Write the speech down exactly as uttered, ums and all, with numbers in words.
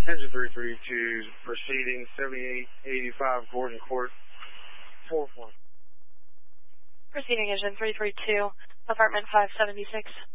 Engine three three two proceeding, seventy-eight eighty-five Gordon Court, four one. Proceeding engine three three two, apartment five seventy-six.